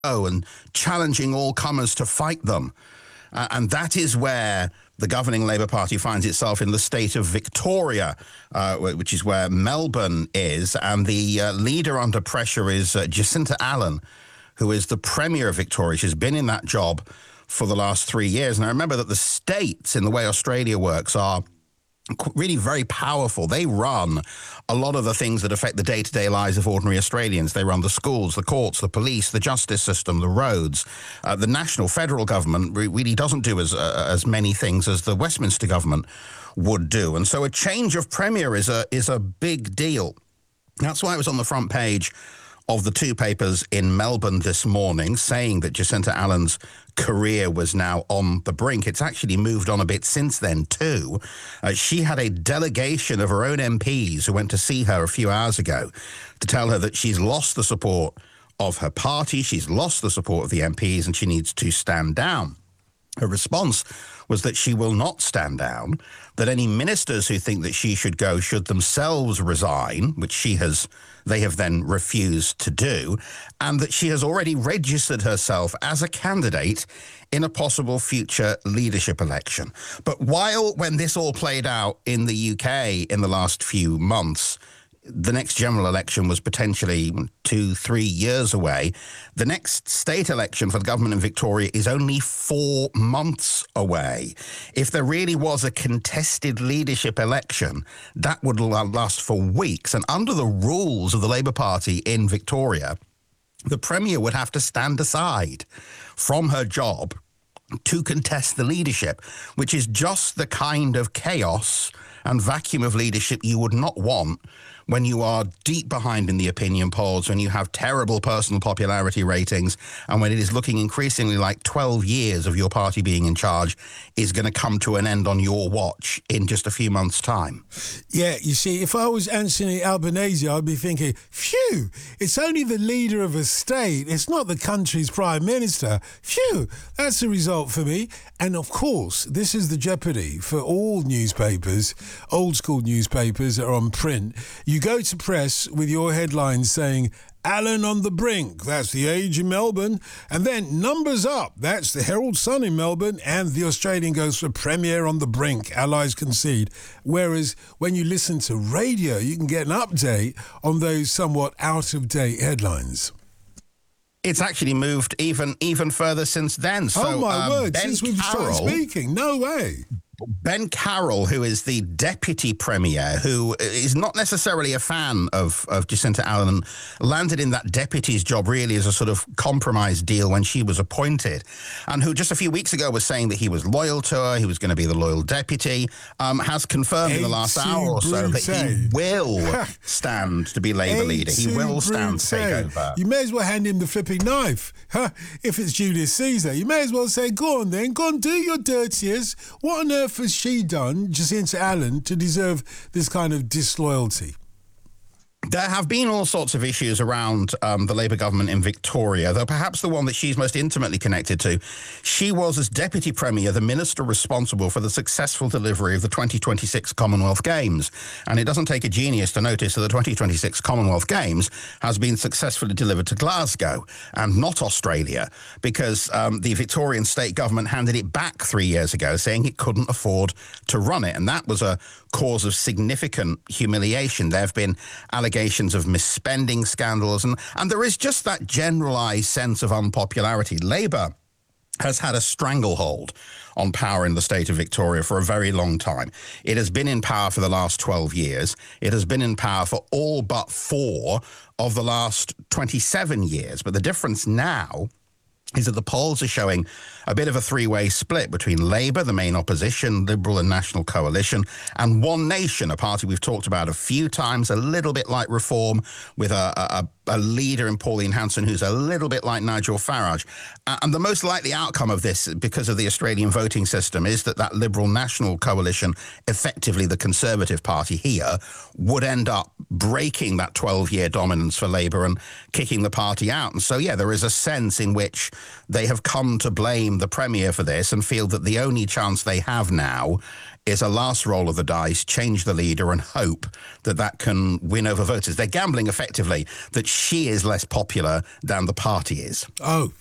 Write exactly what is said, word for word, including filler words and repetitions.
and challenging all comers to fight them. Uh, and that is where the governing Labour Party finds itself in the state of Victoria, uh, which is where Melbourne is. And the uh, leader under pressure is uh, Jacinta Allan, who is the Premier of Victoria. She's been in that job for the last three years. And I remember that the states, in the way Australia works, are really very powerful. They run a lot of the things that affect the day-to-day lives of ordinary Australians. They run the schools, the courts, the police, the justice system, the roads. Uh, the national federal government really doesn't do as uh, as many things as the Westminster government would do. And so a change of premier is a is a big deal. That's why it was on the front page of the two papers in Melbourne this morning, saying that Jacinta Allan's career was now on the brink. It's actually moved on a bit since then, too. Uh, she had a delegation of her own M Ps who went to see her a few hours ago to tell her that she's lost the support of her party, she's lost the support of the M Ps, and she needs to stand down. Her response was that she will not stand down, that any ministers who think that she should go should themselves resign, which she has, they have then refused to do, and that she has already registered herself as a candidate in a possible future leadership election. But while, when this all played out in the U K in the last few months, the next general election was potentially two, three years away, the next state election for the government in Victoria is only four months away. If there really was a contested leadership election, that would last for weeks. And under the rules of the Labour Party in Victoria, the Premier would have to stand aside from her job to contest the leadership, which is just the kind of chaos and vacuum of leadership you would not want when you are deep behind in the opinion polls, when you have terrible personal popularity ratings, and when it is looking increasingly like twelve years of your party being in charge is going to come to an end on your watch in just a few months' time. Yeah, you see, if I was Anthony Albanese, I'd be thinking, phew, it's only the leader of a state. It's not the country's prime minister. Phew, that's the result for me. And of course, this is the jeopardy for all newspapers, old school newspapers that are on print. You go to press with your headlines saying, Allan on the brink, that's the Age in Melbourne, and then numbers up, that's the Herald Sun in Melbourne, and the Australian goes for Premier on the brink, Allies concede. Whereas when you listen to radio, you can get an update on those somewhat out-of-date headlines. It's actually moved even even further since then. So, oh my um, word, Ben since we've Carroll, started speaking, no way. Ben Carroll, who is the deputy premier, who is not necessarily a fan of, of Jacinta Allan, landed in that deputy's job really as a sort of compromise deal when she was appointed, and who just a few weeks ago was saying that he was loyal to her, he was going to be the loyal deputy, um, has confirmed in the last hour or so that he will stand to be Labour leader. He will stand to take over. You may as well hand him the flipping knife. Huh? If it's Julius Caesar, you may as well say, go on then, go on, do your dirtiest. What on earth has she done, Jacinta Allan, to deserve this kind of disloyalty? There have been all sorts of issues around um, the Labour government in Victoria, though perhaps the one that she's most intimately connected to. She was, as Deputy Premier, the minister responsible for the successful delivery of the twenty twenty-six Commonwealth Games. And it doesn't take a genius to notice that the twenty twenty-six Commonwealth Games has been successfully delivered to Glasgow and not Australia, because um, the Victorian state government handed it back three years ago, saying it couldn't afford to run it. And that was a cause of significant humiliation. There have been allegations of misspending scandals, and, and there is just that generalised sense of unpopularity. Labour has had a stranglehold on power in the state of Victoria for a very long time. It has been in power for the last twelve years. It has been in power for all but four of the last twenty-seven years. But the difference now is that the polls are showing a bit of a three-way split between Labour, the main opposition, Liberal and National Coalition, and One Nation, a party we've talked about a few times, a little bit like Reform, with a, a, a leader in Pauline Hanson who's a little bit like Nigel Farage. Uh, and the most likely outcome of this, because of the Australian voting system, is that that Liberal National Coalition, effectively the Conservative Party here, would end up breaking that twelve-year dominance for Labour and kicking the party out. And so, yeah, there is a sense in which they have come to blame the Premier for this and feel that the only chance they have now is a last roll of the dice, change the leader, and hope that that can win over voters. They're gambling effectively that she is less popular than the party is. Oh,